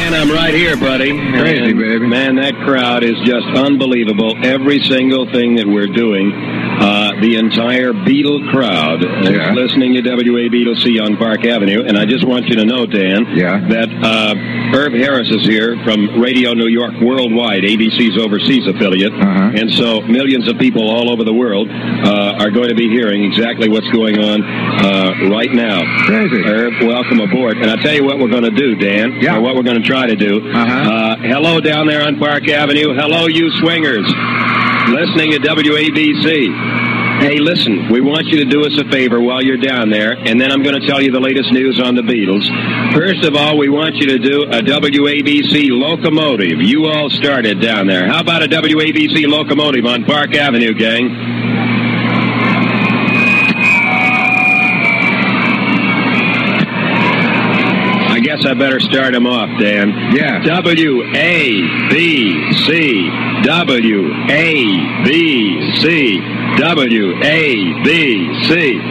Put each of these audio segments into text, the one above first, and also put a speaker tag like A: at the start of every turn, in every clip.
A: Dan, I'm right here, buddy.
B: Crazy, baby.
A: Man, that crowd is just unbelievable. Every single thing that we're doing, the entire Beatle crowd is listening to WABC on Park Avenue. And I just want you to know, Dan, that Herb Harris is here from Radio New York Worldwide, ABC's overseas affiliate. And so millions of people all over the world are going to be hearing exactly what's going on right now.
B: Crazy.
A: Herb, welcome aboard. And I'll tell you what we're going to do, Dan, or what we're going to try to do. Hello down there on Park Avenue. Hello, you swingers, listening to WABC. Hey, listen, we want you to do us a favor while you're down there, and then I'm going to tell you the latest news on the Beatles. First of all, we want you to do a WABC locomotive. You all started down there. How about a WABC locomotive on Park Avenue, gang? I guess I better start them off, Dan.
B: Yeah.
A: WABC. WABC. WABC.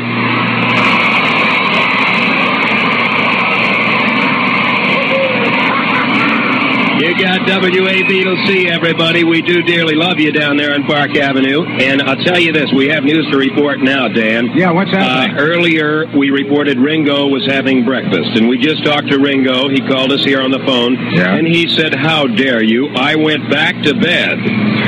A: You got WABC, everybody. We do dearly love you down there on Park Avenue. And I'll tell you this, we have news to report now, Dan.
B: Yeah, what's happening?
A: Earlier, we reported Ringo was having breakfast, and we just talked to Ringo. He called us here on the phone, and he said, "How dare you? I went back to bed."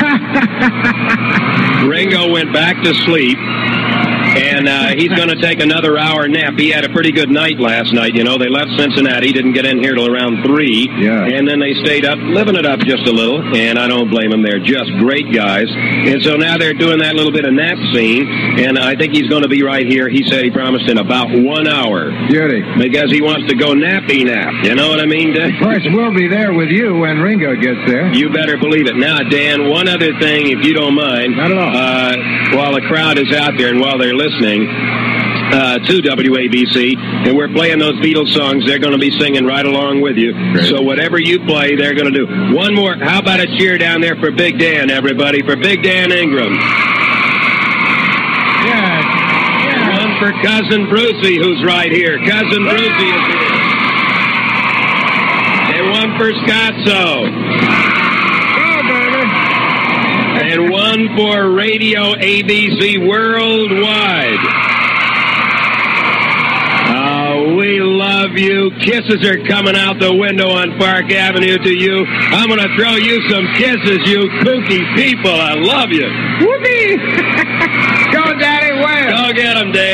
A: Ringo went back to sleep, and he's going to take another hour nap. He had a pretty good night last night. You know, they left Cincinnati, didn't get in here till around 3, and then they stayed up, living it up just a little, and I don't blame them. They're just great guys. And so now they're doing that little bit of nap scene, and I think he's going to be right here. He said he promised in about 1 hour.
B: Beauty.
A: Because he wants to go nappy nap. You know what I mean, Dan?
B: Of course, we'll be there with you when Ringo gets there.
A: You better believe it. Now, Dan, one other thing, if you don't mind.
B: Not at all.
A: While the crowd is out there and while they're listening to WABC, and we're playing those Beatles songs, they're going to be singing right along with you.
B: Great.
A: So whatever you play, they're going to do. One more. How about a cheer down there for Big Dan, everybody? For Big Dan Ingram.
B: Yeah.
A: One for Cousin Brucey, who's right here. Cousin Brucey is here. And one for Scotso. And one for Radio ABC Worldwide. We love you. Kisses are coming out the window on Park Avenue to you. I'm going to throw you some kisses, you kooky people. I love you.
B: Whoopee! Go, Daddy, whale.
A: Go get 'em, Dave.